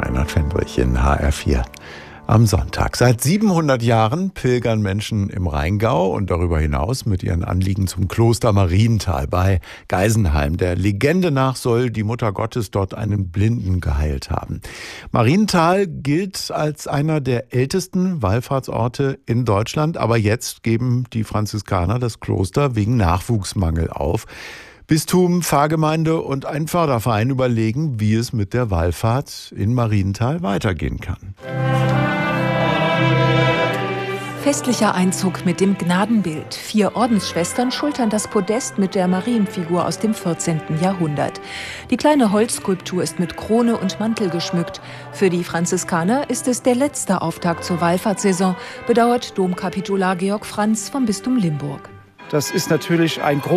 Reinhard Fendrich in HR4 am Sonntag. Seit 700 Jahren pilgern Menschen im Rheingau und darüber hinaus mit ihren Anliegen zum Kloster Marienthal bei Geisenheim. Der Legende nach soll die Mutter Gottes dort einen Blinden geheilt haben. Marienthal gilt als einer der ältesten Wallfahrtsorte in Deutschland, aber jetzt geben die Franziskaner das Kloster wegen Nachwuchsmangel auf. Bistum, Pfarrgemeinde und ein Förderverein überlegen, wie es mit der Wallfahrt in Marienthal weitergehen kann. Festlicher Einzug mit dem Gnadenbild. 4 Ordensschwestern schultern das Podest mit der Marienfigur aus dem 14. Jahrhundert. Die kleine Holzskulptur ist mit Krone und Mantel geschmückt. Für die Franziskaner ist es der letzte Auftakt zur Wallfahrtssaison, bedauert Domkapitular Georg Franz vom Bistum Limburg. Das ist natürlich ein